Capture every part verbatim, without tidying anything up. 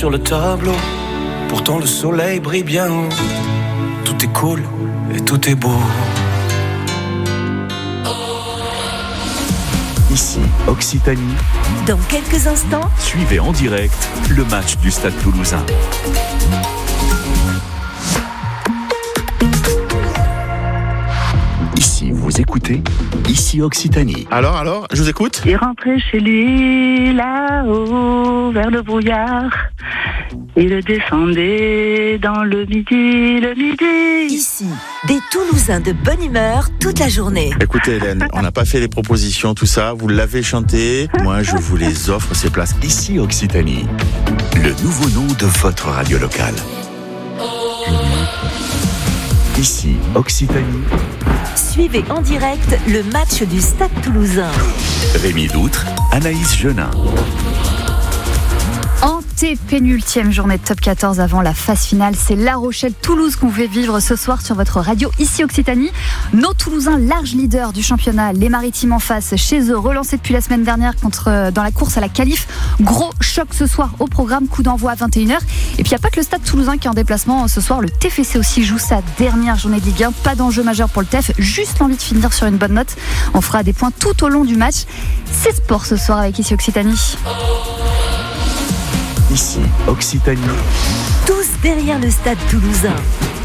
sur le tableau. Pourtant le soleil brille bien haut. Tout est cool et tout est beau. Ici Occitanie. Dans quelques instants, suivez en direct le match du Stade Toulousain. Ici vous écoutez, ici Occitanie. Alors, alors, je vous écoute. Il rentrait chez lui là-haut vers le brouillard. Il descendait dans le midi, le midi. Ici, des Toulousains de bonne humeur toute la journée. Écoutez Hélène, on n'a pas fait les propositions, tout ça, vous l'avez chanté. Moi, je vous les offre, ces places. Ici Occitanie, le nouveau nom de votre radio locale. Ici Occitanie. Suivez en direct le match du Stade Toulousain. Rémi Doutre, Anaïs Genin. Antépénultième journée de top quatorze avant la phase finale, c'est La Rochelle-Toulouse qu'on fait vivre ce soir sur votre radio ici Occitanie. Nos Toulousains, large leader du championnat, les Maritimes en face, chez eux, relancés depuis la semaine dernière contre, dans la course à la qualif. Gros choc ce soir au programme, coup d'envoi à vingt et une heures. Et puis il n'y a pas que le Stade Toulousain qui est en déplacement ce soir, le T F C aussi joue sa dernière journée de Ligue un. Pas d'enjeu majeur pour le T F, juste l'envie de finir sur une bonne note. On fera des points tout au long du match. C'est sport ce soir avec ici Occitanie. Ici Occitanie. Tous derrière le Stade Toulousain.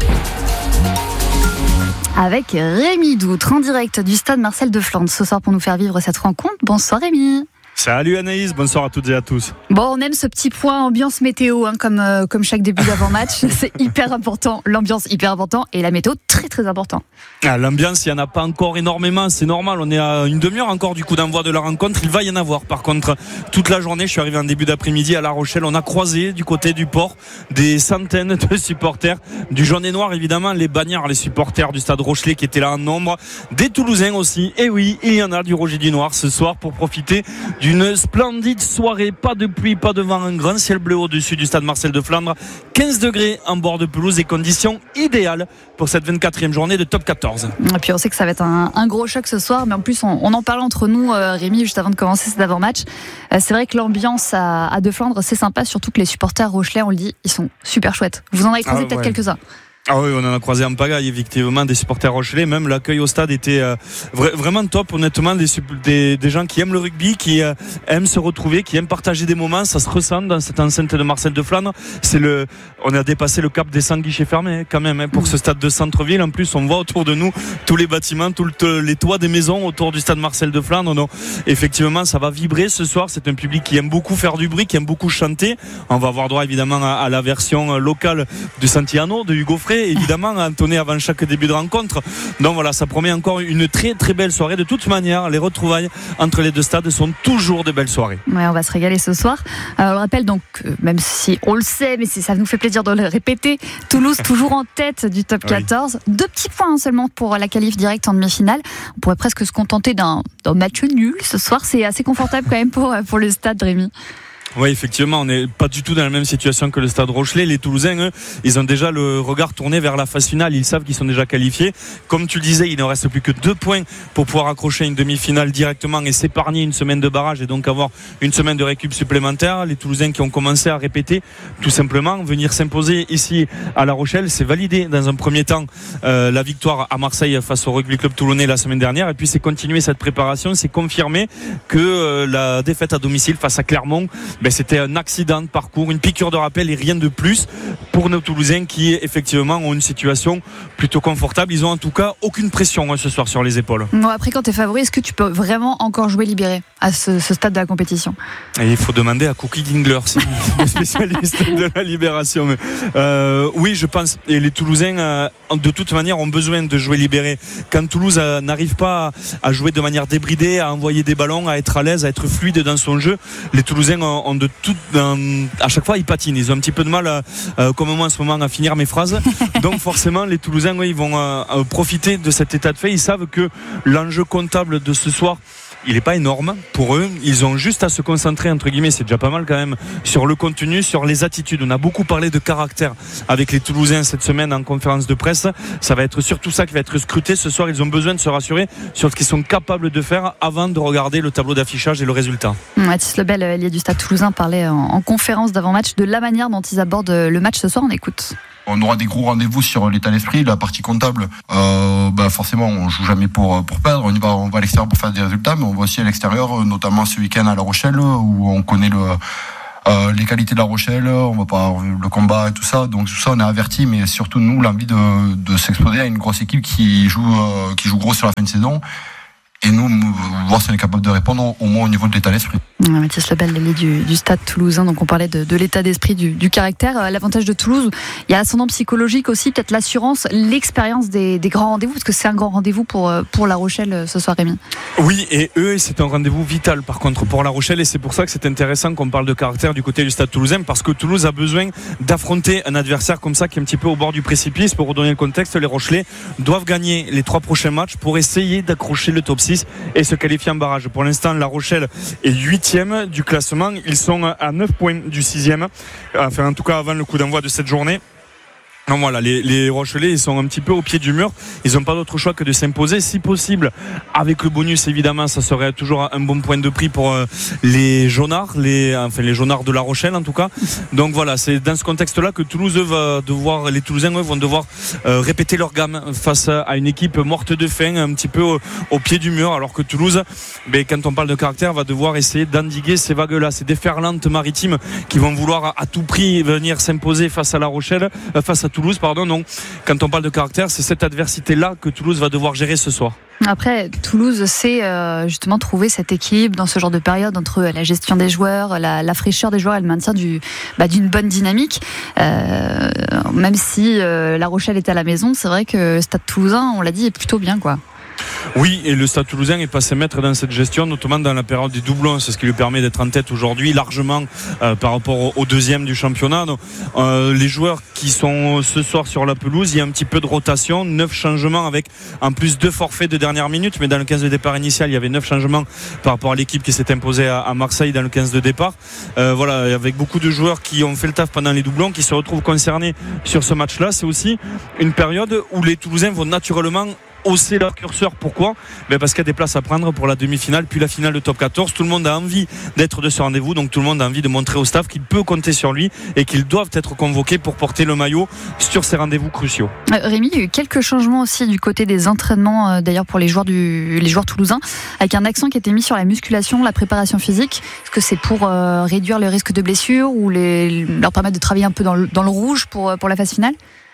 Avec Rémi Doutre en direct du stade Marcel de Flandre ce soir pour nous faire vivre cette rencontre. Bonsoir Rémi. Salut Anaïs, bonsoir à toutes et à tous. Bon, on aime ce petit point ambiance météo, hein, comme, euh, comme chaque début d'avant-match. C'est hyper important, l'ambiance hyper important et la météo très très important. Ah, l'ambiance, il n'y en a pas encore énormément, c'est normal. On est à une demi-heure encore du coup d'envoi de la rencontre. Il va y en avoir par contre toute la journée. Je suis arrivé en début d'après-midi à La Rochelle. On a croisé du côté du port des centaines de supporters du jaune et noir, évidemment, les bagnards, les supporters du Stade Rochelais qui étaient là en nombre, des Toulousains aussi. Et oui, il y en a du rouge et du noir ce soir pour profiter du une splendide soirée, pas de pluie, pas de vent, un grand ciel bleu au-dessus du stade Marcel de Flandre, quinze degrés en bord de pelouse et conditions idéales pour cette vingt-quatrième journée de top quatorze. Et puis on sait que ça va être un, un gros choc ce soir, mais en plus on, on en parle entre nous, euh, Rémi, juste avant de commencer cet avant-match. Euh, c'est vrai que l'ambiance à, à De Flandre, c'est sympa, surtout que les supporters rochelais, on le dit, ils sont super chouettes. Vous en avez croisé ah, peut-être ouais. quelques-uns. Ah oui, on en a croisé en pagaille, effectivement, des supporters rochelais. Même l'accueil au stade était euh, vra- vraiment top, honnêtement. Des, des, des gens qui aiment le rugby, qui euh, aiment se retrouver, qui aiment partager des moments. Ça se ressent dans cette enceinte de Marcel de Flandre. C'est le, on a dépassé le cap des cent guichets fermés, quand même, hein, pour ce stade de centre-ville. En plus, on voit autour de nous tous les bâtiments, tous le, les toits des maisons autour du stade Marcel de Flandre. Donc, effectivement, ça va vibrer ce soir. C'est un public qui aime beaucoup faire du bruit, qui aime beaucoup chanter. On va avoir droit, évidemment, à, à la version locale du Santiano, de Hugo Frey, évidemment, entonné avant chaque début de rencontre. Donc voilà, ça promet encore une très très belle soirée. De toute manière, les retrouvailles entre les deux stades sont toujours de belles soirées. Ouais, on va se régaler ce soir. Alors, on le rappelle donc, même si on le sait, mais ça nous fait plaisir de le répéter, Toulouse toujours en tête du top quatorze. Oui. Deux petits points seulement pour la qualif directe en demi-finale. On pourrait presque se contenter d'un, d'un match nul ce soir. C'est assez confortable quand même pour, pour le stade, Rémi. Oui, effectivement, on n'est pas du tout dans la même situation que le Stade Rochelais. Les Toulousains, eux, ils ont déjà le regard tourné vers la phase finale. Ils savent qu'ils sont déjà qualifiés. Comme tu le disais, il ne reste plus que deux points pour pouvoir accrocher une demi-finale directement et s'épargner une semaine de barrage et donc avoir une semaine de récup supplémentaire. Les Toulousains qui ont commencé à répéter, tout simplement, venir s'imposer ici à La Rochelle, c'est validé dans un premier temps euh, la victoire à Marseille face au Rugby Club Toulonnais la semaine dernière. Et puis c'est continuer cette préparation, c'est confirmer que euh, la défaite à domicile face à Clermont, ben, c'était un accident de parcours, une piqûre de rappel et rien de plus pour nos Toulousains qui effectivement ont une situation plutôt confortable. Ils ont en tout cas aucune pression hein, ce soir sur les épaules. Bon, après, quand tu es favori, est-ce que tu peux vraiment encore jouer libéré à ce, ce stade de la compétition? Et il faut demander à Cookie Dingler, c'est le spécialiste de la libération. Mais, euh, oui, je pense. Et les Toulousains, euh, de toute manière, ont besoin de jouer libéré. Quand Toulouse euh, n'arrive pas à, à jouer de manière débridée, à envoyer des ballons, à être à l'aise, à être fluide dans son jeu, les Toulousains ont, ont de tout, euh, à chaque fois ils patinent. Ils ont un petit peu de mal, à, euh, comme moi en ce moment, à finir mes phrases. Donc forcément, les Toulousains, oui, ils vont euh, profiter de cet état de fait. Ils savent que l'enjeu comptable de ce soir, il n'est pas énorme pour eux. Ils ont juste à se concentrer, entre guillemets, c'est déjà pas mal quand même, sur le contenu, sur les attitudes. On a beaucoup parlé de caractère avec les Toulousains cette semaine en conférence de presse. Ça va être surtout ça qui va être scruté. Ce soir, ils ont besoin de se rassurer sur ce qu'ils sont capables de faire avant de regarder le tableau d'affichage et le résultat. Mathis Lebel, ailier du Stade Toulousain, parlait en, en conférence d'avant-match de la manière dont ils abordent le match ce soir. On écoute. On aura des gros rendez-vous sur l'état d'esprit, la partie comptable. Euh, bah forcément, on joue jamais pour pour perdre. On y va, on va à l'extérieur pour faire des résultats, mais on va aussi à l'extérieur, notamment ce week-end à La Rochelle, où on connaît le euh, les qualités de La Rochelle. On va pas le combat et tout ça. Donc tout ça, on est averti, mais surtout nous, l'envie de de s'exposer à une grosse équipe qui joue euh, qui joue gros sur la fin de saison. Et nous, voir si on est capable de répondre au moins au niveau de l'état d'esprit. Mathis Lebel, l'ailier du, du Stade Toulousain, donc on parlait de, de l'état d'esprit, du, du caractère. L'avantage de Toulouse, il y a l'ascendant psychologique aussi, peut-être l'assurance, l'expérience des, des grands rendez-vous, parce que c'est un grand rendez-vous pour, pour La Rochelle ce soir, Rémi. Oui, et eux, c'est un rendez-vous vital par contre pour La Rochelle, et c'est pour ça que c'est intéressant qu'on parle de caractère du côté du Stade Toulousain, parce que Toulouse a besoin d'affronter un adversaire comme ça qui est un petit peu au bord du précipice. Pour redonner le contexte, les Rochelais doivent gagner les trois prochains matchs pour essayer d'accrocher le top six et se qualifier en barrage. Pour l'instant, La Rochelle est huitième du classement. Ils sont à neuf points du sixième. Enfin, en tout cas, avant le coup d'envoi de cette journée. Donc voilà, les, les Rochelais, ils sont un petit peu au pied du mur. Ils n'ont pas d'autre choix que de s'imposer. Si possible, avec le bonus, évidemment, ça serait toujours un bon point de prix pour euh, les jaunards, les, enfin, les jaunards de La Rochelle, en tout cas. Donc voilà, c'est dans ce contexte-là que Toulouse va devoir, les Toulousains eux, vont devoir euh, répéter leur gamme face à une équipe morte de faim, un petit peu au, au pied du mur. Alors que Toulouse, ben, quand on parle de caractère, va devoir essayer d'endiguer ces vagues-là, ces déferlantes maritimes qui vont vouloir à, à tout prix venir s'imposer face à La Rochelle, euh, face à Toulouse, pardon. Non, quand on parle de caractère, c'est cette adversité-là que Toulouse va devoir gérer ce soir. Après, Toulouse sait euh, justement trouver cet équilibre dans ce genre de période entre la gestion des joueurs, la, la fraîcheur des joueurs et le maintien du, bah, d'une bonne dynamique. Euh, même si euh, La Rochelle est à la maison, c'est vrai que le Stade Toulousain, on l'a dit, est plutôt bien, quoi. Oui, et le Stade Toulousain est passé maître dans cette gestion, notamment dans la période des doublons. C'est ce qui lui permet d'être en tête aujourd'hui, largement euh, par rapport au, au deuxième du championnat. Donc, euh, les joueurs qui sont ce soir sur la pelouse, il y a un petit peu de rotation, neuf changements avec en plus deux forfaits de dernière minute. Mais dans le quinze de départ initial, il y avait neuf changements par rapport à l'équipe qui s'est imposée à, à Marseille dans le quinze de départ. Euh, voilà, avec beaucoup de joueurs qui ont fait le taf pendant les doublons, qui se retrouvent concernés sur ce match-là. C'est aussi une période où les Toulousains vont naturellement hausser leur curseur. Pourquoi ? Ben parce qu'il y a des places à prendre pour la demi-finale puis la finale de top quatorze. Tout le monde a envie d'être de ce rendez-vous, donc tout le monde a envie de montrer au staff qu'il peut compter sur lui et qu'ils doivent être convoqués pour porter le maillot sur ces rendez-vous cruciaux. euh, Rémi, il y a eu quelques changements aussi du côté des entraînements, euh, d'ailleurs pour les joueurs, du, les joueurs toulousains, avec un accent qui était mis sur la musculation, la préparation physique. Est-ce que c'est pour euh, réduire le risque de blessure ou les, leur permettre de travailler un peu dans le, dans le rouge pour, pour la phase finale ?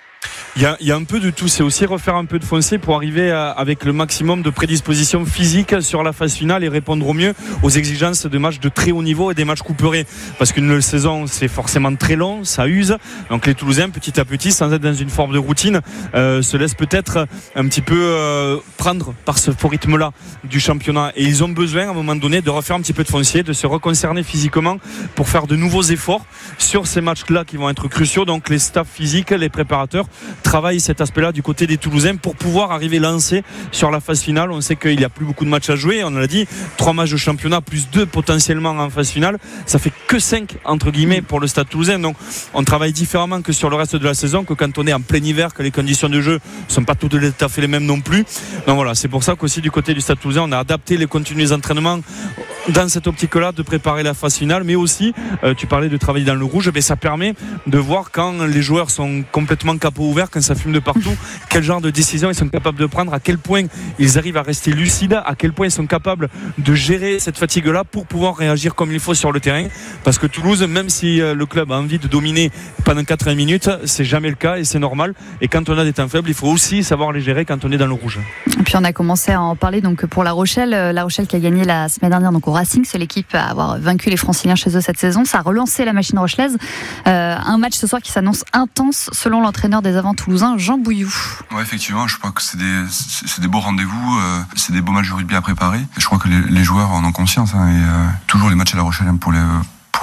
Il y, a, il y a un peu de tout, c'est aussi refaire un peu de foncé pour arriver à, avec le maximum de prédisposition physique sur la phase finale et répondre au mieux aux exigences de matchs de très haut niveau et des matchs couperés. Parce qu'une saison, c'est forcément très long, ça use. Donc les Toulousains, petit à petit, sans être dans une forme de routine, euh, se laissent peut-être un petit peu euh, prendre par ce faux rythme-là du championnat. Et ils ont besoin, à un moment donné, de refaire un petit peu de foncier, de se reconcerner physiquement pour faire de nouveaux efforts sur ces matchs-là qui vont être cruciaux. Donc les staffs physiques, les préparateurs travaille cet aspect-là du côté des Toulousains pour pouvoir arriver lancé sur la phase finale. On sait qu'il n'y a plus beaucoup de matchs à jouer, on l'a dit, trois matchs de championnat plus deux potentiellement en phase finale, ça fait que cinq entre guillemets pour le Stade Toulousain. Donc on travaille différemment que sur le reste de la saison, que quand on est en plein hiver, que les conditions de jeu ne sont pas tout à fait les mêmes non plus. Donc voilà, c'est pour ça qu'aussi du côté du Stade Toulousain, on a adapté les contenus des entraînements dans cette optique-là de préparer la phase finale, mais aussi euh, tu parlais de travailler dans le rouge, mais ça permet de voir quand les joueurs sont complètement capot ouvert, quand ça fume de partout, quel genre de décision ils sont capables de prendre, à quel point ils arrivent à rester lucides, à quel point ils sont capables de gérer cette fatigue-là pour pouvoir réagir comme il faut sur le terrain. Parce que Toulouse, même si le club a envie de dominer pendant quatre-vingts minutes, c'est jamais le cas et c'est normal. Et quand on a des temps faibles, il faut aussi savoir les gérer quand on est dans le rouge. Et puis on a commencé à en parler donc pour La Rochelle, La Rochelle qui a gagné la semaine dernière donc au Racing, c'est l'équipe à avoir vaincu les Franciliens chez eux cette saison. Ça a relancé la machine rochelaise. Euh, un match ce soir qui s'annonce intense selon l'entraîneur des Avants toulousains, Jean Bouilloux. Ouais, effectivement, je crois que c'est des, c'est des beaux rendez-vous, euh, c'est des beaux matchs de rugby à préparer. Et je crois que les, les joueurs en ont conscience. Hein, et euh, toujours les matchs à La Rochelle pour les, pour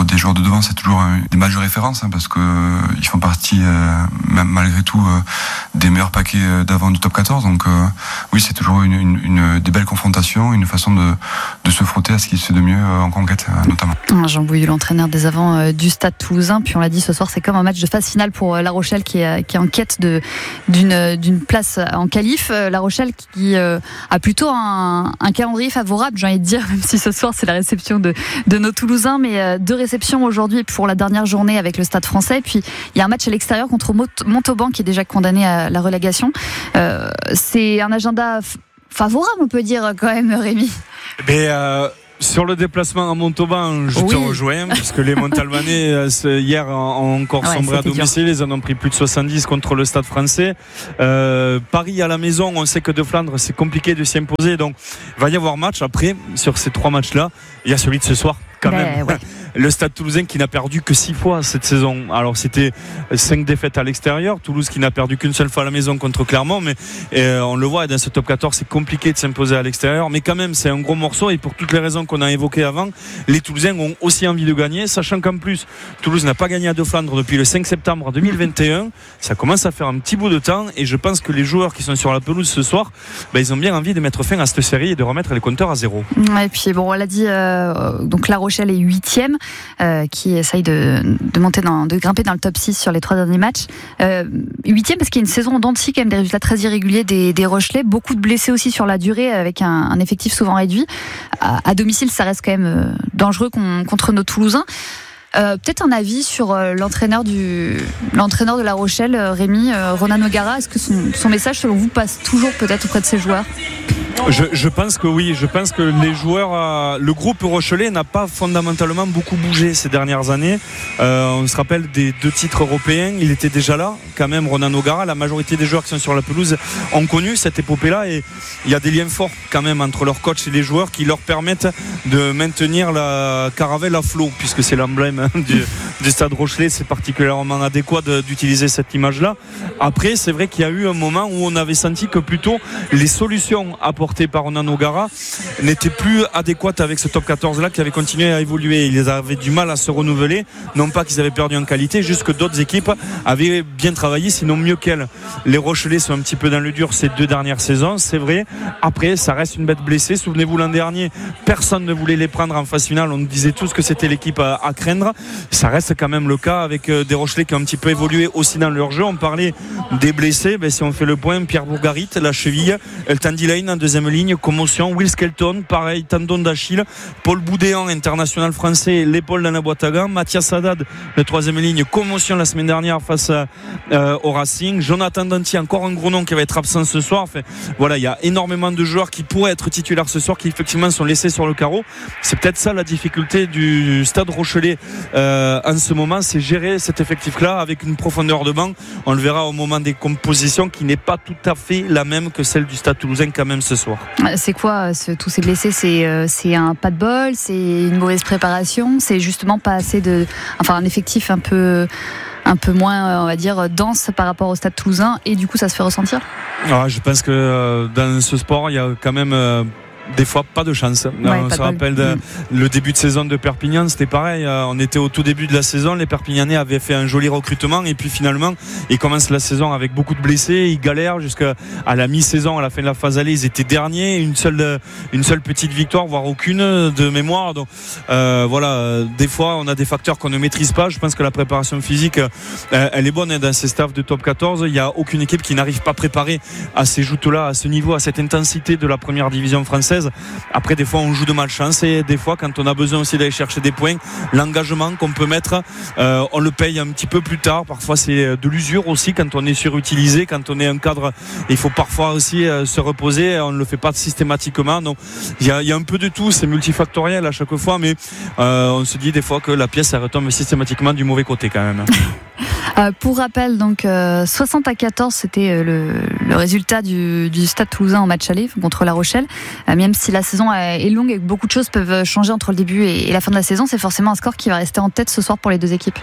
pour des joueurs de devant, c'est toujours euh, des matchs de référence, hein, parce que euh, ils font partie, euh, même malgré tout, euh, des meilleurs paquets d'avant du top quatorze. Donc euh, oui, c'est toujours une, une, une, des belles confrontations, une façon de, de se frotter à ce qui se fait de mieux euh, en conquête, euh, notamment. Jean Bouillu, l'entraîneur des avants euh, du Stade Toulousain. Puis on l'a dit, ce soir, c'est comme un match de phase finale pour euh, La Rochelle qui est, qui est en quête de, d'une, d'une place en qualif. Euh, La Rochelle qui euh, a plutôt un, un calendrier favorable, j'ai envie de dire, même si ce soir c'est la réception de, de nos Toulousains, mais euh, deux réceptions aujourd'hui pour la dernière journée avec le Stade Français. Et puis il y a un match à l'extérieur contre Montauban qui est déjà condamné à la relégation. Euh, c'est un agenda f- favorable, on peut dire quand même, Rémi. Mais euh... Sur le déplacement à Montauban, je oui. te rejoins, parce que les Montalbanais, hier, ont encore ouais, sombré à domicile. Dur. Ils en ont pris plus de soixante-dix contre le Stade Français. Euh, Paris à la maison, on sait que de Flandre, c'est compliqué de s'y imposer. Donc, il va y avoir match. Après, sur ces trois matchs-là, il y a celui de ce soir. Quand ben, même. Ouais. Le Stade Toulousain qui n'a perdu que six fois cette saison. Alors c'était cinq défaites à l'extérieur. Toulouse qui n'a perdu qu'une seule fois à la maison contre Clermont. Mais euh, on le voit, dans ce top quatorze, c'est compliqué de s'imposer à l'extérieur. Mais quand même, c'est un gros morceau. Et pour toutes les raisons qu'on a évoquées avant, les Toulousains ont aussi envie de gagner. Sachant qu'en plus, Toulouse n'a pas gagné à De Flandre depuis le cinq septembre deux mille vingt et un. Ça commence à faire un petit bout de temps. Et je pense que les joueurs qui sont sur la pelouse ce soir, ben, ils ont bien envie de mettre fin à cette série et de remettre les compteurs à zéro. Ouais, et puis bon, on l'a dit, euh, donc La Rochelle est huitième. Euh, qui essaye de, de monter dans, de grimper dans le top six sur les trois derniers matchs. Euh, huitième parce qu'il y a une saison en dents de scie, quand même des résultats très irréguliers des, des Rochelais, beaucoup de blessés aussi sur la durée avec un, un effectif souvent réduit. À, à domicile, ça reste quand même dangereux con, contre nos Toulousains. Euh, peut-être un avis sur euh, l'entraîneur du l'entraîneur de La Rochelle, euh, Rémi, euh, Ronan O'Gara. Est-ce que son, son message, selon vous, passe toujours peut-être auprès de ses joueurs ? Je, je pense que oui, je pense que les joueurs, euh, le groupe rochelais n'a pas fondamentalement beaucoup bougé ces dernières années. Euh, on se rappelle des deux titres européens, il était déjà là, quand même, Ronan O'Gara. La majorité des joueurs qui sont sur la pelouse ont connu cette épopée-là et il y a des liens forts quand même entre leur coach et les joueurs qui leur permettent de maintenir la caravelle à flot, puisque c'est l'emblème du, du Stade Rochelais. C'est particulièrement adéquat de, d'utiliser cette image-là. Après, c'est vrai qu'il y a eu un moment où on avait senti que plutôt les solutions apportées par Ronan O'Gara n'étaient plus adéquates avec ce top quatorze là qui avait continué à évoluer. Ils avaient du mal à se renouveler, non pas qu'ils avaient perdu en qualité, juste que d'autres équipes avaient bien travaillé, sinon mieux qu'elles. Les Rochelais sont un petit peu dans le dur ces deux dernières saisons, c'est vrai. Après, ça reste une bête blessée. Souvenez-vous, l'an dernier, personne ne voulait les prendre en phase finale. On disait tous que c'était l'équipe à, à craindre. Ça reste quand même le cas avec des Rochelais qui ont un petit peu évolué aussi dans leur jeu. On parlait des blessés, ben, si on fait le point, Pierre Bourgarit, la cheville, El Tandilaine en deuxième ligne, commotion. Will Skelton, pareil, tendon d'Achille. Paul Boudéan, international français, l'épaule dans la boîte à gants. Mathias Haddad, le troisième ligne, commotion la semaine dernière face à, euh, au Racing. Jonathan Danty, encore un gros nom qui va être absent ce soir. Enfin, voilà, il y a énormément de joueurs qui pourraient être titulaires ce soir, qui effectivement sont laissés sur le carreau. C'est peut-être ça la difficulté du Stade Rochelais euh, en ce moment, c'est gérer cet effectif-là avec une profondeur de banc. On le verra au moment des compositions qui n'est pas tout à fait la même que celle du Stade Toulousain quand même ce soir. C'est quoi ce, tous ces blessés? C'est, euh, c'est un pas de bol, c'est une mauvaise préparation, c'est justement pas assez de, enfin un effectif un peu, un peu moins, on va dire, dense par rapport au Stade Toulousain, et du coup ça se fait ressentir. Ah, je pense que euh, dans ce sport il y a quand même euh, des fois pas de chance. Ouais, on se rappelle de, le début de saison de Perpignan, c'était pareil. On était au tout début de la saison, les Perpignanais avaient fait un joli recrutement et puis finalement ils commencent la saison avec beaucoup de blessés, ils galèrent jusqu'à à la mi-saison, à la fin de la phase allée, ils étaient derniers, une seule une seule petite victoire, voire aucune de mémoire. Donc euh, voilà, des fois on a des facteurs qu'on ne maîtrise pas. Je pense que la préparation physique euh, elle est bonne dans ces staffs de top quatorze. Il n'y a aucune équipe qui n'arrive pas préparée à ces joutes-là, à ce niveau, à cette intensité de la première division française. Après, des fois on joue de malchance et des fois quand on a besoin aussi d'aller chercher des points, l'engagement qu'on peut mettre euh, on le paye un petit peu plus tard. Parfois c'est de l'usure aussi quand on est surutilisé, quand on est un cadre, il faut parfois aussi euh, se reposer, on ne le fait pas systématiquement. Donc il y a, y a un peu de tout, c'est multifactoriel à chaque fois, mais euh, on se dit des fois que la pièce elle retombe systématiquement du mauvais côté quand même. Euh, pour rappel, donc euh, soixante à quatorze, c'était le, le résultat du, du Stade Toulousain en match aller contre La Rochelle. Euh, même si la saison est longue et que beaucoup de choses peuvent changer entre le début et, et la fin de la saison, c'est forcément un score qui va rester en tête ce soir pour les deux équipes.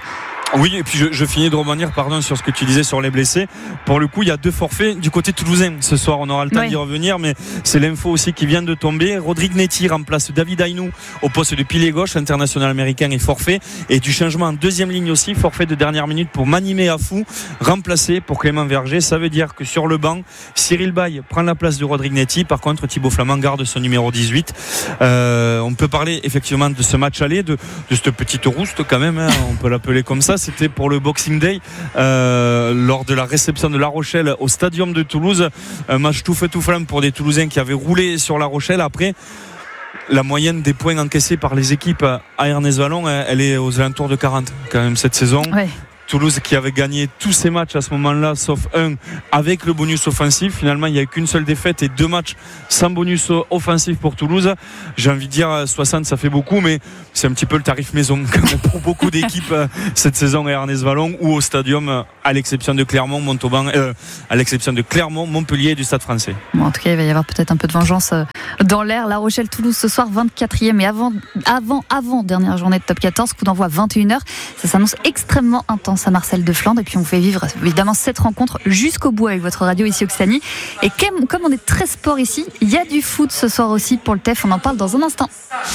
Oui, et puis je, je finis de rebondir pardon, sur ce que tu disais sur les blessés. Pour le coup, il y a deux forfaits du côté toulousain. Ce soir, on aura le temps oui. d'y revenir, mais c'est l'info aussi qui vient de tomber. Rodrigue Netti remplace David Aynou au poste de pilier gauche, international américain et forfait. Et du changement en deuxième ligne aussi, forfait de dernière minute pour Manimé Afou, remplacé pour Clément Verger. Ça veut dire que sur le banc, Cyril Baye prend la place de Rodrigue Netti. Par contre, Thibaut Flamand garde son numéro dix-huit. Euh, on peut parler effectivement de ce match aller, de, de cette petite rouste quand même, hein, on peut l'appeler comme ça. C'était pour le Boxing Day euh, lors de la réception de La Rochelle au Stadium de Toulouse. Un match tout feu tout flamme pour des Toulousains qui avaient roulé sur La Rochelle. Après, la moyenne des points encaissés par les équipes à Ernest-Vallon, elle est aux alentours de quarante quand même cette saison. Ouais. Toulouse qui avait gagné tous ses matchs à ce moment-là, sauf un avec le bonus offensif. Finalement, il n'y a eu qu'une seule défaite et deux matchs sans bonus offensif pour Toulouse. J'ai envie de dire soixante, ça fait beaucoup, mais c'est un petit peu le tarif maison quand même pour beaucoup d'équipes cette saison à Ernest-Vallon ou au Stadium, à l'exception de Clermont, Montauban, euh, à l'exception de Clermont, Montpellier et du Stade Français. Bon, en tout cas, il va y avoir peut-être un peu de vengeance dans l'air. La Rochelle-Toulouse ce soir, vingt-quatrième et avant, avant, avant dernière journée de top quatorze, coup d'envoi vingt et une heures. Ça s'annonce extrêmement intense à Marcel de Flandre, et puis on fait vivre évidemment cette rencontre jusqu'au bout avec votre radio ici Occitanie. Et comme, comme on est très sport ici, il y a du foot ce soir aussi pour le T E F, on en parle dans un instant.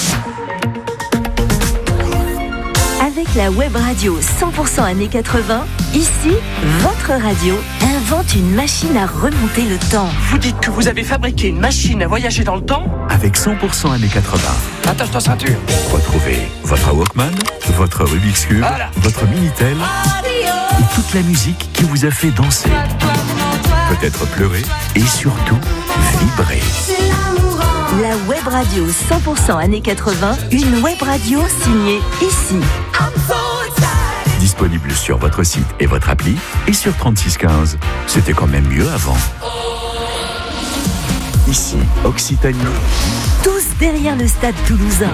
Avec la web radio cent pour cent années quatre-vingts, ici, votre radio invente une machine à remonter le temps. Vous dites que vous avez fabriqué une machine à voyager dans le temps ? Avec cent pour cent années quatre-vingts. Attache ta ceinture. Retrouvez votre Walkman, votre Rubik's Cube, voilà. Votre Minitel et toute la musique qui vous a fait danser, peut-être pleurer et surtout vibrer. La web radio cent pour cent années quatre-vingts, une web radio signée ici. Disponible sur votre site et votre appli et sur trente-six quinze. C'était quand même mieux avant. Ici, Occitanie. Tous derrière le stade toulousain.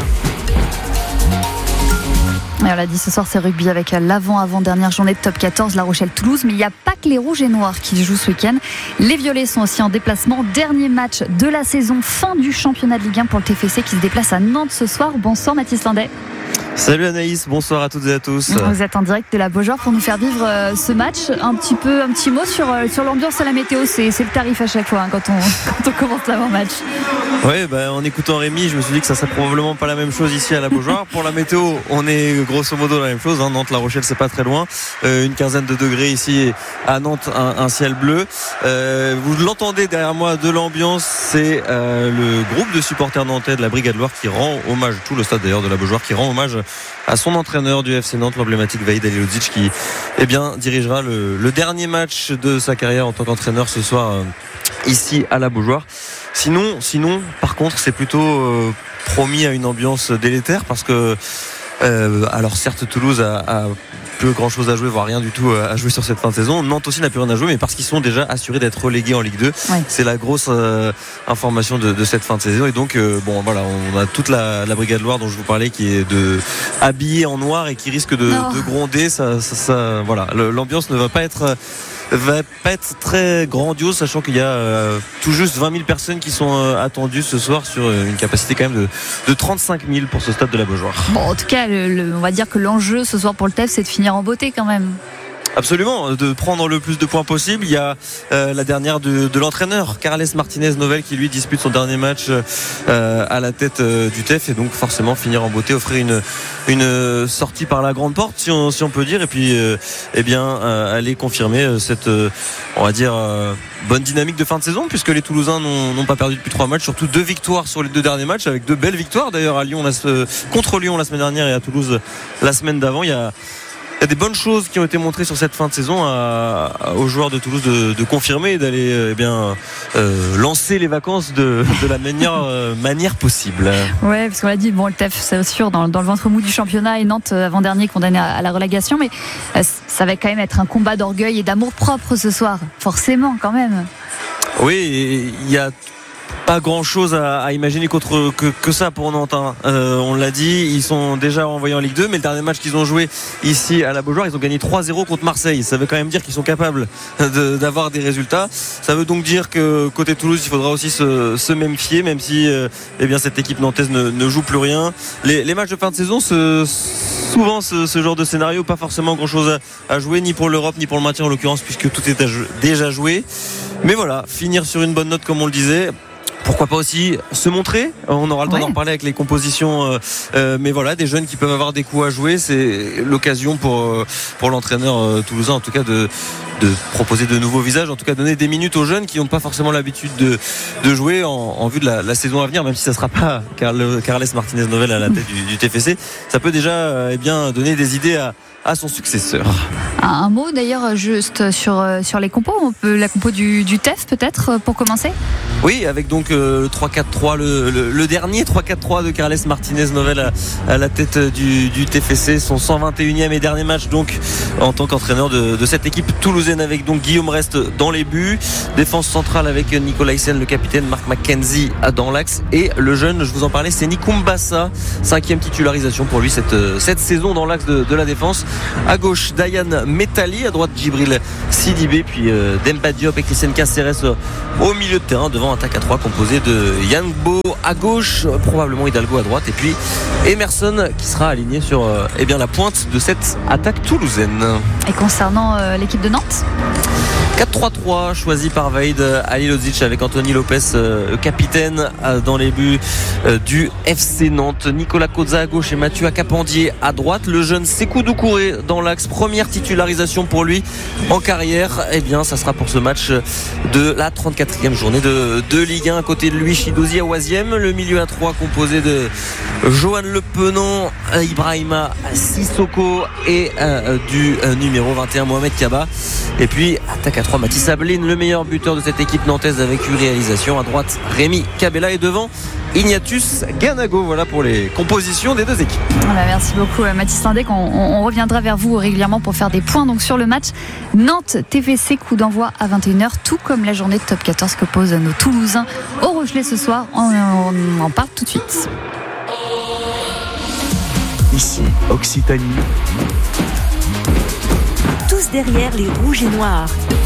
Et on l'a dit, ce soir c'est rugby avec l'avant-avant-dernière journée de top quatorze, La Rochelle-Toulouse. Mais il n'y a pas que les Rouges et Noirs qui jouent ce week-end. Les Violets sont aussi en déplacement. Dernier match de la saison, fin du championnat de Ligue un pour le T F C qui se déplace à Nantes ce soir. Bonsoir Mathis Landais. Salut Anaïs, bonsoir à toutes et à tous. Vous êtes en direct de la Beaujoire pour nous faire vivre euh, ce match. Un petit peu, un petit mot sur, euh, sur l'ambiance à la météo, c'est, c'est le tarif à chaque fois hein, quand, on, quand on commence l'avant-match. Oui, bah, en écoutant Rémi, je me suis dit que ça serait probablement pas la même chose ici à la Beaujoire. Pour la météo, on est grosso modo la même chose. Hein. Nantes, La Rochelle, c'est pas très loin. Euh, une quinzaine de degrés ici à Nantes, un, un ciel bleu. Euh, vous l'entendez derrière moi de l'ambiance, c'est euh, le groupe de supporters nantais de la Brigade Loire qui rend hommage, tout le stade d'ailleurs de la Beaujoire, qui rend hommage à son entraîneur du F C Nantes, l'emblématique Vahid Halilodzic, qui eh bien, dirigera le, le dernier match de sa carrière en tant qu'entraîneur ce soir euh, ici à la Beaujoire. Sinon, sinon, par contre, c'est plutôt euh, promis à une ambiance délétère parce que, euh, alors certes, Toulouse a, a peu grand chose à jouer, voire rien du tout à jouer sur cette fin de saison. Nantes aussi n'a plus rien à jouer, mais parce qu'ils sont déjà assurés d'être relégués en Ligue deux. Ouais. C'est la grosse euh, information de, de cette fin de saison. Et donc, euh, bon, voilà, on a toute la, la Brigade Loire dont je vous parlais qui est de habillée en noir et qui risque de, de gronder. Ça, ça, ça, voilà, le, l'ambiance ne va pas être va pas être très grandiose, sachant qu'il y a euh, tout juste vingt mille personnes qui sont euh, attendues ce soir sur euh, une capacité quand même de, de trente-cinq mille pour ce stade de la Beaujoire. Bon, en tout cas, le, le, on va dire que l'enjeu ce soir pour le T F, c'est de finir en beauté quand même. Absolument, de prendre le plus de points possible. Il y a euh, la dernière de, de l'entraîneur Carles Martinez Novel qui lui dispute son dernier match euh, à la tête euh, du T F et donc forcément finir en beauté, offrir une, une sortie par la grande porte si on, si on peut dire, et puis euh, eh bien euh, aller confirmer cette euh, on va dire euh, bonne dynamique de fin de saison, puisque les Toulousains n'ont, n'ont pas perdu depuis trois matchs, surtout deux victoires sur les deux derniers matchs, avec deux belles victoires d'ailleurs à Lyon, la, contre Lyon la semaine dernière et à Toulouse la semaine d'avant. Il y a Il y a des bonnes choses qui ont été montrées sur cette fin de saison à, à, aux joueurs de Toulouse de, de confirmer et d'aller eh bien, euh, lancer les vacances de, de la meilleure euh, manière possible. Ouais, parce qu'on l'a dit, bon, le T F, c'est sûr, dans, dans le ventre mou du championnat, et Nantes, avant-dernier, condamné à, à la relégation, mais euh, ça va quand même être un combat d'orgueil et d'amour propre ce soir, forcément, quand même. Oui, il y a Pas grand chose à, à imaginer qu'autre, que, que ça pour Nantes. Hein. Euh, on l'a dit, ils sont déjà envoyés en Ligue deux, mais le dernier match qu'ils ont joué ici à la Beaujoire, ils ont gagné trois zéro contre Marseille. Ça veut quand même dire qu'ils sont capables de, d'avoir des résultats. Ça veut donc dire que côté Toulouse, il faudra aussi se, se méfier, même si euh, eh bien, cette équipe nantaise ne, ne joue plus rien. Les, les matchs de fin de saison, ce, souvent ce, ce genre de scénario, pas forcément grand chose à, à jouer, ni pour l'Europe, ni pour le maintien en l'occurrence, puisque tout est déjà joué. Mais voilà, finir sur une bonne note comme on le disait. Pourquoi pas aussi se montrer. On aura le temps ouais. d'en parler avec les compositions, euh, euh, mais voilà, des jeunes qui peuvent avoir des coups à jouer, c'est l'occasion pour euh, pour l'entraîneur euh, toulousain, en tout cas de de proposer de nouveaux visages, en tout cas donner des minutes aux jeunes qui n'ont pas forcément l'habitude de de jouer en, en vue de la, la saison à venir, même si ça sera pas Carles Martinez-Novel à la tête du, du T F C. Ça peut déjà euh, eh bien donner des idées à à son successeur. Un, un mot d'ailleurs juste sur, sur les compos, on peut, la compo du, du T E F peut-être pour commencer. Oui, avec donc euh, le trois quatre trois, le, le, le dernier trois quatre trois de Carles Martinez-Novel à, à la tête du, du T F C, son cent vingt et unième et dernier match donc en tant qu'entraîneur de, de cette équipe toulousaine, avec donc Guillaume Rest dans les buts, défense centrale avec Nicolas Hyssen, le capitaine, Marc McKenzie dans l'axe, et le jeune, je vous en parlais, c'est Nikou Mbassa, cinquième titularisation pour lui cette, cette saison dans l'axe de, de la défense. À gauche, Dayan Metali, à droite, Djibril Sidibé, puis euh, Demba Diop et Christian Caceres euh, au milieu de terrain, devant un attaque à trois composé de Yangbo à gauche, euh, probablement Hidalgo à droite, et puis Emerson qui sera aligné sur euh, eh bien, la pointe de cette attaque toulousaine. Et concernant euh, l'équipe de Nantes, quatre trois trois choisi par Vaïd Alilodzic, avec Anthony Lopez euh, capitaine euh, dans les buts euh, du F C Nantes, Nicolas Koza à gauche et Mathieu Akapandier à droite. Le jeune Sékou Doucouré dans l'axe, première titularisation pour lui en carrière. Eh bien ça sera pour ce match de la trente-quatrième journée de, de Ligue un. À côté de lui, Chidozi Awaziem, le milieu à trois composé de Johan Le Penant, Ibrahima Sissoko et euh, du euh, numéro vingt et un Mohamed Kaba. Et puis attaque à trois, Mathis Abeline, le meilleur buteur de cette équipe nantaise avec une réalisation. À droite, Rémi Cabella, et devant Ignatius Ganago. Voilà pour les compositions des deux équipes. Voilà, merci beaucoup Mathis Tindec. On, on reviendra vers vous régulièrement pour faire des points donc sur le match Nantes-T F C, coup d'envoi à vingt et une heures, tout comme la journée de top quatorze que posent nos Toulousains au Rochelet ce soir. On, on en parle tout de suite. Ici, Occitanie. Tous derrière les rouges et noirs.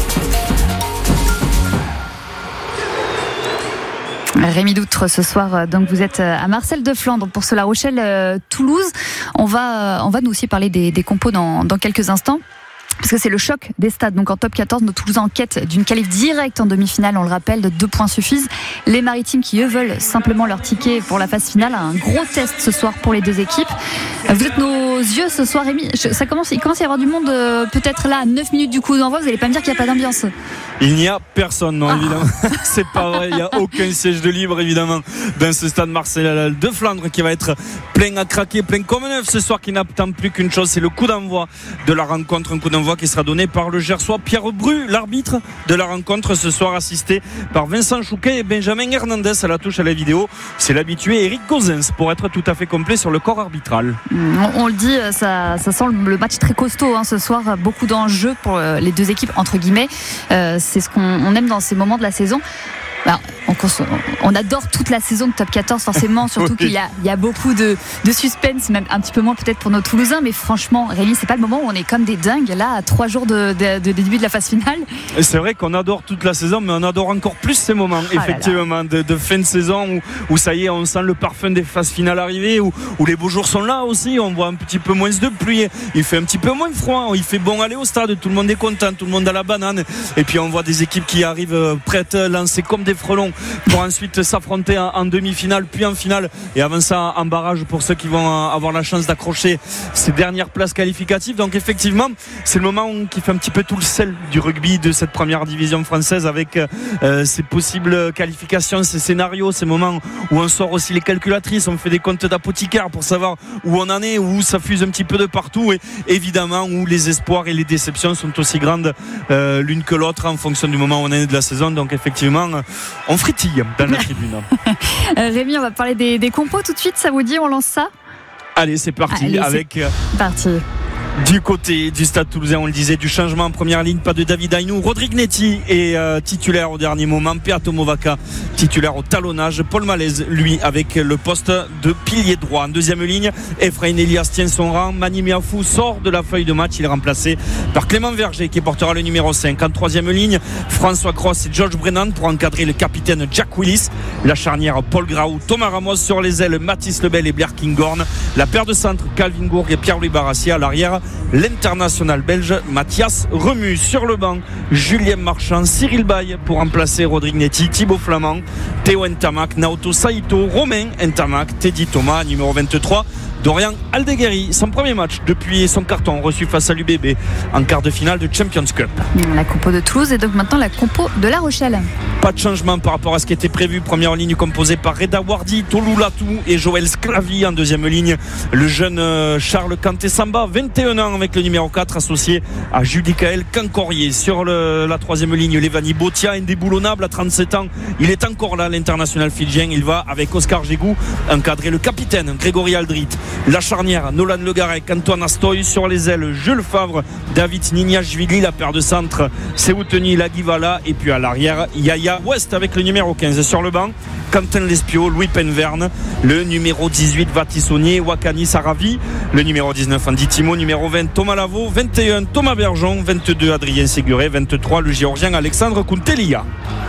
Rémi Doutre ce soir, donc vous êtes à Marcel de Flandre pour ce La Rochelle euh, Toulouse. On va, on va nous aussi parler des, des compos dans, dans quelques instants. Parce que c'est le choc des stades. Donc en top quatorze, nos Toulousains en quête d'une qualif directe en demi-finale. On le rappelle, deux points suffisent. Les Maritimes qui, eux, veulent simplement leur ticket pour la phase finale. Un gros test ce soir pour les deux équipes. Vous êtes nos yeux ce soir, Rémi. Ça commence, il commence à y avoir du monde, euh, peut-être là, à neuf minutes du coup d'envoi. Vous n'allez pas me dire qu'il n'y a pas d'ambiance? Il n'y a personne, non, ah. évidemment. C'est pas vrai. Il n'y a aucun siège de libre, évidemment, dans ce stade Marcel de Flandre qui va être plein à craquer, plein comme neuf ce soir, qui n'attend plus qu'une chose, c'est le coup d'envoi de la rencontre. Un coup d'envoi qui sera donné par le Gersois Pierre Bru, l'arbitre de la rencontre ce soir, assisté par Vincent Chouquet et Benjamin Hernandez à la touche à la vidéo. C'est l'habitué Eric Gozens pour être tout à fait complet sur le corps arbitral. On, on le dit, ça, ça sent le match très costaud hein, ce soir. Beaucoup d'enjeux pour les deux équipes, entre guillemets. Euh, c'est ce qu'on on aime dans ces moments de la saison. Alors, on, on adore toute la saison de top quatorze forcément, surtout oui. qu'il y a, il y a beaucoup de, de suspense, même un petit peu moins peut-être pour nos Toulousains, mais franchement Rémi, c'est pas le moment où on est comme des dingues là à trois jours de, de, de début de la phase finale. Et c'est vrai qu'on adore toute la saison, mais on adore encore plus ces moments ah effectivement là là. De, de fin de saison où, où ça y est, on sent le parfum des phases finales arriver, où, où les beaux jours sont là aussi, on voit un petit peu moins de pluie, il fait un petit peu moins froid, il fait bon aller au stade, tout le monde est content, tout le monde a la banane, et puis on voit des équipes qui arrivent prêtes, lancées comme des frelons pour ensuite s'affronter en, en demi-finale puis en finale, et avant ça en barrage pour ceux qui vont avoir la chance d'accrocher ces dernières places qualificatives. Donc effectivement c'est le moment qui fait un petit peu tout le sel du rugby de cette première division française, avec euh, ces possibles qualifications, ces scénarios, ces moments où on sort aussi les calculatrices, on fait des comptes d'apothicaire pour savoir où on en est, où ça fuse un petit peu de partout, et évidemment où les espoirs et les déceptions sont aussi grandes euh, l'une que l'autre en fonction du moment où on est de la saison. Donc effectivement on fritille dans la tribune. Rémi, on va parler des, des compos tout de suite, ça vous dit, on lance ça? Allez, c'est parti. Allez, avec c'est parti. Du côté du Stade Toulousain, on le disait, du changement en première ligne, pas de David Aynou. Rodrigue Netti est euh, titulaire au dernier moment. Peato Movaca titulaire au talonnage. Paul Malaise, lui, avec le poste de pilier droit. En deuxième ligne, Efrain Elias tient son rang. Mani Miafou sort de la feuille de match. Il est remplacé par Clément Verger qui portera le numéro cinq. En troisième ligne, François Cross et George Brennan pour encadrer le capitaine Jack Willis. La charnière Paul Graou, Thomas Ramos sur les ailes, Mathis Lebel et Blair Kinghorn. La paire de centre, Calvin Gourg et Pierre-Louis Barassi. À l'arrière, l'international belge Mathias Remus. Sur le banc, Julien Marchand, Cyril Baye pour remplacer Rodrigue Netti, Thibaut Flamand, Théo Ntamak, Naoto Saito, Romain Ntamak, Teddy Thomas, numéro vingt-trois. Dorian Aldeguerri, son premier match depuis son carton reçu face à l'U B B en quart de finale de Champions Cup. La compo de Toulouse et donc maintenant la compo de La Rochelle. Pas de changement par rapport à ce qui était prévu. Première ligne composée par Reda Wardi, Tolou Latou et Joël Sclavi. En deuxième ligne, le jeune Charles Kanté-Samba, vingt et un ans, avec le numéro quatre associé à Judicaël Cancorier. Sur le, la troisième ligne, Levani Botia, indéboulonnable à trente-sept ans. Il est encore là, l'international fidjien. Il va avec Oscar Gégou encadrer le capitaine Grégory Aldrit. La charnière, Nolan Le Garec, Antoine Astoy. Sur les ailes, Jules Favre, David Nignashvili. La paire de centre, Seouteni Lagivala. Et puis à l'arrière, Yaya West avec le numéro quinze. Sur le banc, Quentin Lespio, Louis Penverne, le numéro dix-huit Vatissonier, Wakani Saravi, le numéro dix-neuf Andy Timo, numéro vingt Thomas Lavaux, vingt et un Thomas Bergeon, vingt-deux Adrien Séguré, vingt-trois le Géorgien Alexandre Kountelia.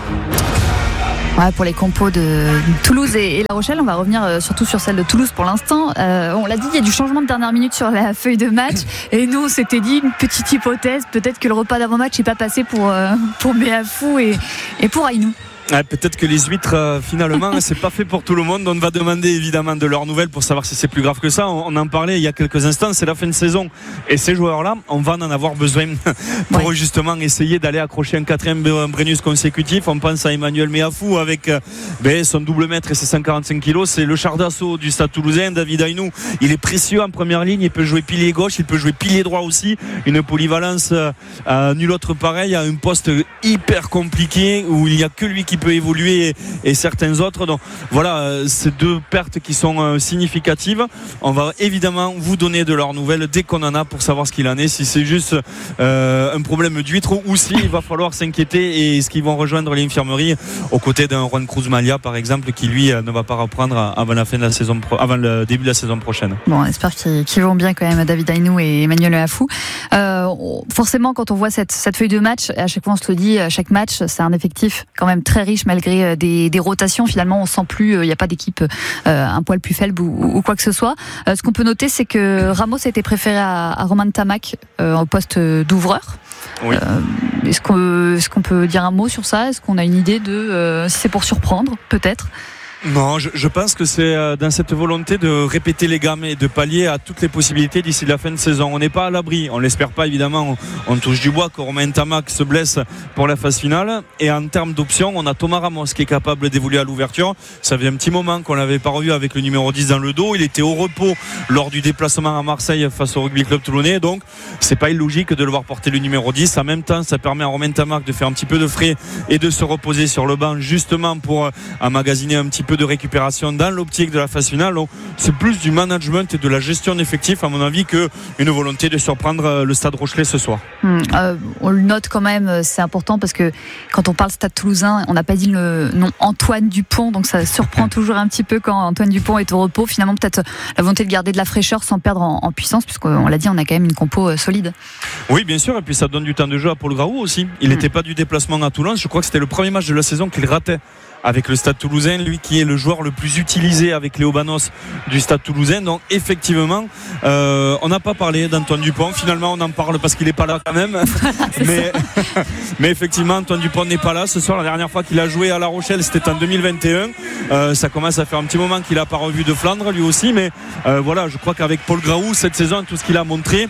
Ouais, pour les compos de Toulouse et, et La Rochelle, on va revenir euh, surtout sur celle de Toulouse pour l'instant. Euh, on l'a dit, il y a du changement de dernière minute sur la feuille de match. Et nous, on s'était dit une petite hypothèse, peut-être que le repas d'avant-match n'est pas passé pour, euh, pour Méafou et, et pour Aynou. Ouais, peut-être que les huîtres euh, finalement c'est pas fait pour tout le monde. On va demander évidemment de leurs nouvelles pour savoir si c'est plus grave que ça. On, on en parlait il y a quelques instants, c'est la fin de saison et ces joueurs là on va en avoir besoin pour ouais. justement essayer d'aller accrocher un quatrième Brennus consécutif. On pense à Emmanuel Méafou avec euh, ben, son double mètre et ses cent quarante-cinq kilos. C'est le char d'assaut du Stade Toulousain. David Aynou, il est précieux en première ligne, il peut jouer pilier gauche, il peut jouer pilier droit aussi. Une polyvalence euh, à nul autre pareil, à un poste hyper compliqué où il n'y a que lui qui peut évoluer et, et certains autres. Donc voilà, euh, ces deux pertes qui sont euh, significatives. On va évidemment vous donner de leurs nouvelles dès qu'on en a pour savoir ce qu'il en est, si c'est juste euh, un problème d'huître ou si il va falloir s'inquiéter et est-ce qu'ils vont rejoindre l'infirmerie aux côtés d'un Juan Cruz Malia par exemple qui lui euh, ne va pas reprendre avant la fin de la saison pro- avant le début de la saison prochaine. Bon, on espère qu'ils, qu'ils vont bien quand même, David Aynou et Emmanuel Méafou. Euh, forcément, quand on voit cette, cette feuille de match, à chaque fois on se le dit, chaque match c'est un effectif quand même très riche malgré des, des rotations. Finalement, on sent plus, il n'y a pas d'équipe euh, un poil plus faible ou, ou quoi que ce soit. Euh, ce qu'on peut noter, c'est que Ramos a été préféré à, à Romain Ntamak euh, au poste d'ouvreur. Oui. Euh, est-ce qu'on, est-ce qu'on peut dire un mot sur ça ? Est-ce qu'on a une idée de euh, si c'est pour surprendre, peut-être ? Non, je, je pense que c'est dans cette volonté de répéter les gammes et de pallier à toutes les possibilités d'ici la fin de saison. On n'est pas à l'abri, on l'espère pas évidemment, on, on touche du bois que Romain Ntamak se blesse pour la phase finale. Et en termes d'options, on a Thomas Ramos qui est capable d'évoluer à l'ouverture. Ça fait un petit moment qu'on l'avait pas revu avec le numéro dix dans le dos. Il était au repos lors du déplacement à Marseille face au Rugby Club Toulonnais. Donc c'est pas illogique de le voir porter le numéro dix. En même temps, ça permet à Romain Ntamak de faire un petit peu de frais et de se reposer sur le banc justement pour emmagasiner un petit peu de récupération dans l'optique de la phase finale. Donc c'est plus du management et de la gestion d'effectifs à mon avis qu'une volonté de surprendre le Stade Rochelais ce soir. Mmh, euh, on le note quand même, c'est important parce que quand on parle Stade Toulousain, on n'a pas dit le nom Antoine Dupont, donc ça surprend toujours un petit peu quand Antoine Dupont est au repos. Finalement, peut-être la volonté de garder de la fraîcheur sans perdre en, en puissance, puisqu'on l'a dit, on a quand même une compo solide. Oui, bien sûr, et puis ça donne du temps de jeu à Paul Graou aussi. Il n'était mmh. pas du déplacement à Toulon, je crois que c'était le premier match de la saison qu'il ratait avec le Stade Toulousain, lui qui est le joueur le plus utilisé avec Léo Banos du Stade Toulousain. Donc effectivement, euh, on n'a pas parlé d'Antoine Dupont. Finalement, on en parle parce qu'il n'est pas là quand même. mais, mais effectivement, Antoine Dupont n'est pas là ce soir. La dernière fois qu'il a joué à La Rochelle, c'était en deux mille vingt et un. Euh, ça commence à faire un petit moment qu'il n'a pas revu de Flandre, lui aussi. Mais euh, voilà, je crois qu'avec Paul Graou, cette saison, tout ce qu'il a montré,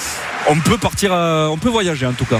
on peut partir, à, on peut voyager en tout cas.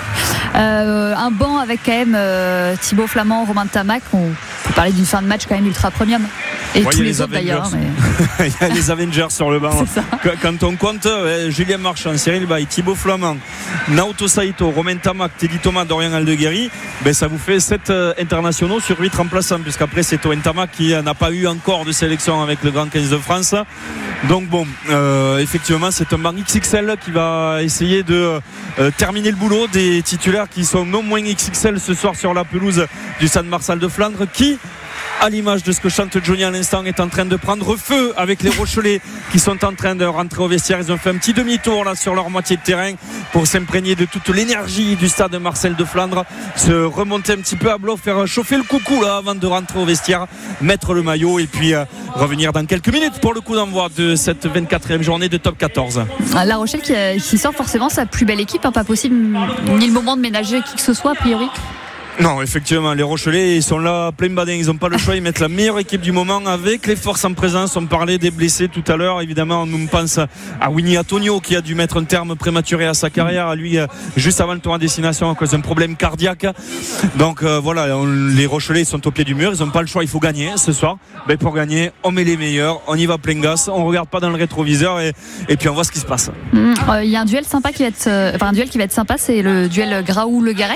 Euh, un banc avec quand même euh, Thibaut Flamand, Romain Ntamak. On peut parler d'une fin de match quand même ultra premium. Et ouais, tous les, les autres Avengers. d'ailleurs. Mais... Il y a les Avengers sur le banc. Quand on compte, euh, Julien Marchand, Cyril Bay, Thibaut Flamand, Naoto Saito, Romain Tamac, Teddy Thomas, Dorian Aldeguerri, ben, ça vous fait sept euh, internationaux sur huit remplaçants, puisqu'après c'est Toen Tamac qui euh, n'a pas eu encore de sélection avec le Grand quinze de France. Donc bon, euh, effectivement c'est un banc X X L qui va essayer de euh, terminer le boulot des titulaires qui sont non moins X X L ce soir sur la pelouse du Stade Marcel de Flandre, qui, à l'image de ce que chante Johnny à l'instant, est en train de prendre feu avec les Rochelais qui sont en train de rentrer au vestiaire. Ils ont fait un petit demi-tour là sur leur moitié de terrain pour s'imprégner de toute l'énergie du Stade Marcel de Flandre, se remonter un petit peu à bloc, faire chauffer le coucou là avant de rentrer au vestiaire, mettre le maillot et puis euh, revenir dans quelques minutes pour le coup d'envoi de cette vingt-quatrième journée de top quatorze. La Rochelle qui, qui sort forcément sa plus belle équipe, hein, pas possible ni le moment de ménager qui que ce soit a priori. Non, effectivement, les Rochelais, ils sont là plein badin, ils n'ont pas le choix, ils mettent la meilleure équipe du moment avec les forces en présence. On parlait des blessés tout à l'heure, évidemment, on pense à Winnie Antonio qui a dû mettre un terme prématuré à sa carrière, à lui juste avant le tour à destination à cause d'un problème cardiaque. Donc euh, voilà, on, les Rochelais sont au pied du mur, ils n'ont pas le choix, il faut gagner ce soir. Ben, pour gagner, on met les meilleurs, on y va plein gaz, on regarde pas dans le rétroviseur et, et puis on voit ce qui se passe. Il mmh, euh, y a un duel sympa qui va être, euh, enfin un duel qui va être sympa, c'est le duel Graou-Le Garec.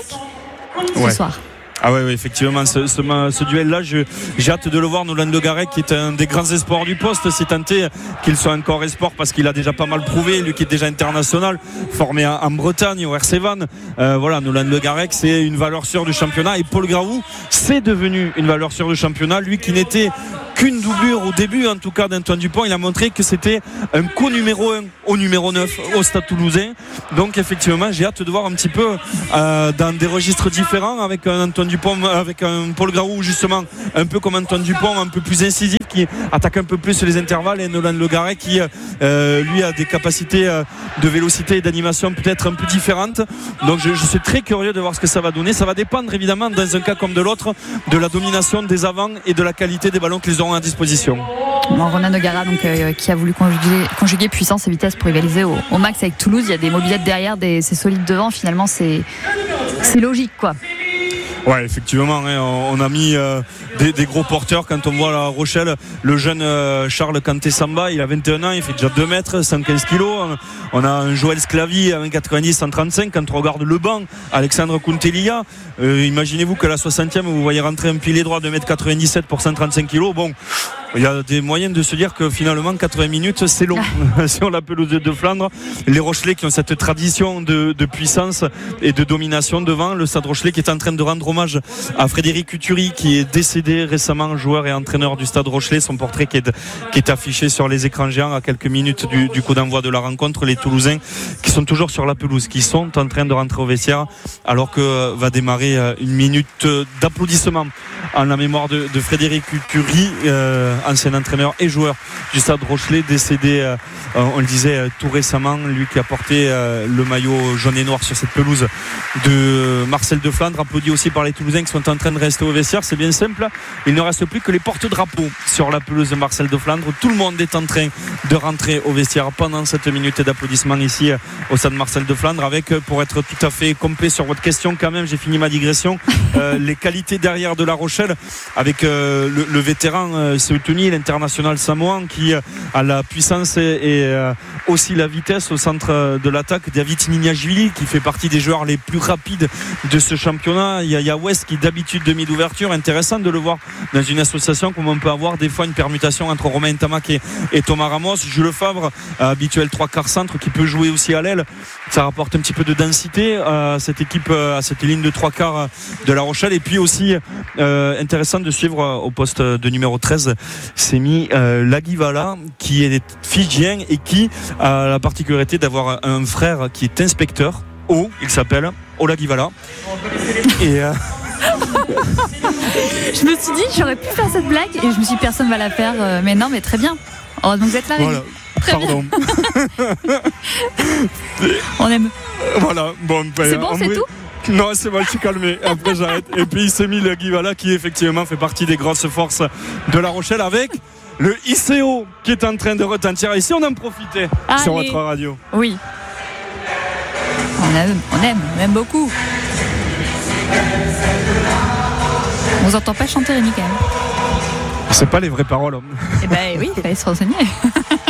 Ce ouais. soir. Ah ouais, ouais, effectivement, ce, ce, ce duel-là, je, j'ai hâte de le voir. Nolan Le Garec, qui est un des grands espoirs du poste, c'est tenté qu'il soit encore espoir parce qu'il a déjà pas mal prouvé, lui qui est déjà international, formé en, en Bretagne, au R C Van. Euh, voilà, Nolan Le Garec, c'est une valeur sûre du championnat. Et Paul Graou, c'est devenu une valeur sûre du championnat. Lui qui n'était qu'une doublure au début, en tout cas, d'Antoine Dupont, il a montré que c'était un co-numéro un au numéro neuf au Stade Toulousain. Donc, effectivement, j'ai hâte de voir un petit peu euh, dans des registres différents avec un Antoine Dupont, avec un Paul Graou, justement, un peu comme Antoine Dupont, un peu plus incisif, qui attaque un peu plus les intervalles, et Nolan Le Garec qui, euh, lui, a des capacités euh, de vélocité et d'animation peut-être un peu différentes. Donc, je, je suis très curieux de voir ce que ça va donner. Ça va dépendre, évidemment, dans un cas comme de l'autre, de la domination des avants et de la qualité des ballons qu'ils auront à disposition. Bon, Ronan O'Gara, donc, euh, qui a voulu conjuguer, conjuguer puissance et vitesse pour rivaliser au, au max avec Toulouse. Il y a des mobilettes derrière, des, c'est solide devant. Finalement, c'est, c'est logique, quoi. Ouais, effectivement, hein, on a mis euh, des, des gros porteurs. Quand on voit La Rochelle, le jeune euh, Charles Kanté Samba, il a vingt et un ans, il fait déjà deux mètres, cent quinze kilos. On a un Joël Sclavi à un mètre quatre-vingt-dix, cent trente-cinq. Quand on regarde le banc, Alexandre Kuntelia, euh, imaginez-vous que la soixantième, vous voyez rentrer un pilier droit de un mètre quatre-vingt-dix-sept pour cent trente-cinq kilos. Bon, il y a des moyens de se dire que finalement quatre-vingts minutes c'est long sur la pelouse de Flandre. Les Rochelais qui ont cette tradition de, de puissance et de domination devant, le Stade Rochelais qui est en train de rendre hommage à Frédéric Couturi qui est décédé récemment, joueur et entraîneur du Stade Rochelais. Son portrait qui est, qui est affiché sur les écrans géants à quelques minutes du, du coup d'envoi de la rencontre. Les Toulousains qui sont toujours sur la pelouse, qui sont en train de rentrer au vestiaire alors que va démarrer une minute d'applaudissements en la mémoire de, de Frédéric Couturi, euh, ancien entraîneur et joueur du Stade Rochelais, décédé euh, on le disait euh, tout récemment, lui qui a porté euh, le maillot jaune et noir sur cette pelouse de Marcel de Flandre, applaudi aussi par les Toulousains qui sont en train de rester au vestiaire. C'est bien simple, il ne reste plus que les porte-drapeaux sur la pelouse de Marcel de Flandre. Tout le monde est en train de rentrer au vestiaire pendant cette minute d'applaudissements ici euh, au Stade Marcel de Flandre, avec, euh, pour être tout à fait complet sur votre question quand même, j'ai fini ma digression, euh, les qualités derrière de La Rochelle avec euh, le, le vétéran euh, Seutuni, l'international samoan qui euh, a la puissance et, et euh, aussi la vitesse au centre de l'attaque. David Nignashvili qui fait partie des joueurs les plus rapides de ce championnat. Il y a, il y a West qui d'habitude demi d'ouverture, intéressant de le voir dans une association comme on peut avoir des fois une permutation entre Romain Tamac et, et Thomas Ramos. Jules Favre, euh, habituel trois quarts centre qui peut jouer aussi à l'aile, ça rapporte un petit peu de densité à cette équipe, à cette ligne de trois quarts de La Rochelle. Et puis aussi euh, intéressant de suivre au poste de numéro treize Semi euh, Lagivala qui est fidjien et qui a la particularité d'avoir un frère qui est inspecteur. O, il s'appelle Olagivala. Et euh... je me suis dit j'aurais pu faire cette blague et je me suis dit personne va la faire, euh, mais non, mais très bien. Heureusement que vous êtes là. Voilà. Très Pardon. On aime. Voilà. Bon, ben, c'est bon, c'est vrai... tout. Non, c'est bon, je suis calmé. Après, j'arrête. Et puis, il s'est mis le Guivala qui, effectivement, fait partie des grosses forces de La Rochelle avec le I C O qui est en train de retentir. Ici, on en profitait Allez. Sur votre radio. Oui. On aime, on aime, on aime beaucoup. On vous entend pas chanter, Rémi, quand même. C'est pas les vraies paroles. Eh ben oui, il fallait se renseigner.